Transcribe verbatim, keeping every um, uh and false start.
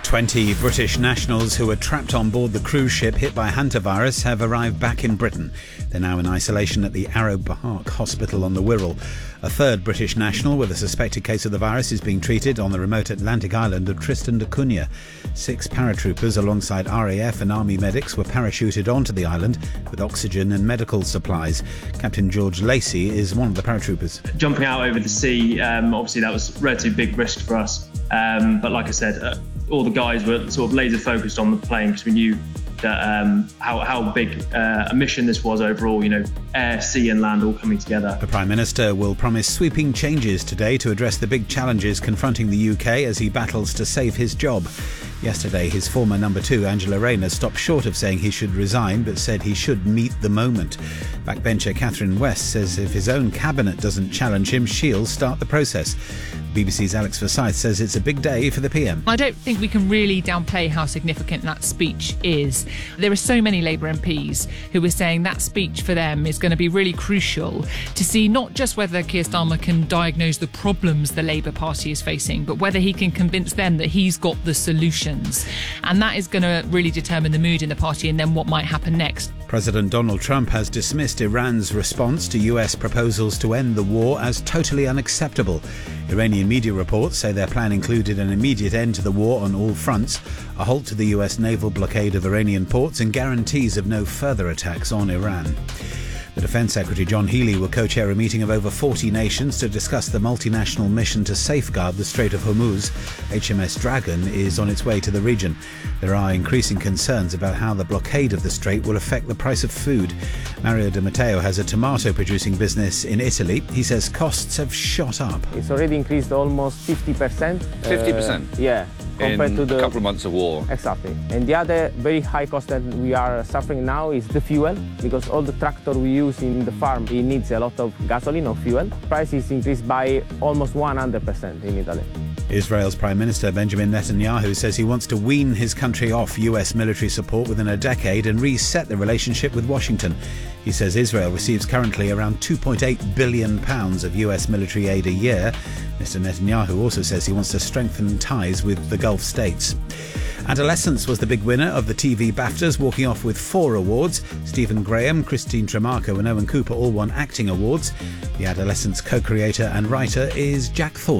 twenty British nationals who were trapped on board the cruise ship hit by hantavirus have arrived back in Britain. They're now in isolation at the Arrow Park Hospital on the Wirral. A third British national with a suspected case of the virus is being treated on the remote Atlantic island of Tristan da Cunha. Six paratroopers alongside R A F and Army medics were parachuted onto the island with oxygen and medical supplies. Captain George Lacey is one of the paratroopers. Jumping out over the sea, um, obviously that was a relatively big risk for us. Um, but like I said, uh, all the guys were sort of laser focused on the plane because we knew that um, how, how big uh, a mission this was overall, you know, air, sea and land all coming together. The Prime Minister will promise sweeping changes today to address the big challenges confronting the U K as he battles to save his job. Yesterday, his former number two, Angela Rayner, stopped short of saying he should resign, but said he should meet the moment. Backbencher Catherine West says if his own cabinet doesn't challenge him, she'll start the process. B B C's Alex Forsyth says it's a big day for the P M. I don't think we can really downplay how significant that speech is. There are so many Labour M Ps who are saying that speech for them is going to be really crucial to see not just whether Keir Starmer can diagnose the problems the Labour Party is facing, but whether he can convince them that he's got the solutions. And that is going to really determine the mood in the party and then what might happen next. President Donald Trump has dismissed Iran's response to U S proposals to end the war as totally unacceptable. Iranian media reports say their plan included an immediate end to the war on all fronts, a halt to the U S naval blockade of Iranian ports and guarantees of no further attacks on Iran. The Defence Secretary John Healey will co-chair a meeting of over forty nations to discuss the multinational mission to safeguard the Strait of Hormuz. H M S Dragon is on its way to the region. There are increasing concerns about how the blockade of the strait will affect the price of food. Mario Di Matteo has a tomato producing business in Italy. He says costs have shot up. It's already increased almost fifty percent. fifty percent? Uh, yeah. Compared in to the a couple of months of war. Exactly. And the other very high cost that we are suffering now is the fuel, because all the tractor we use in the farm, it needs a lot of gasoline or fuel. Price is increased by almost one hundred percent in Italy. Israel's Prime Minister Benjamin Netanyahu says he wants to wean his country off U S military support within a decade and reset the relationship with Washington. He says Israel receives currently around two point eight billion pounds of U S military aid a year. Mister Netanyahu also says he wants to strengthen ties with the Gulf states. Adolescence was the big winner of the T V BAFTAs, walking off with four awards. Stephen Graham, Christine Tremarco and Owen Cooper all won acting awards. The Adolescence co-creator and writer is Jack Thorne.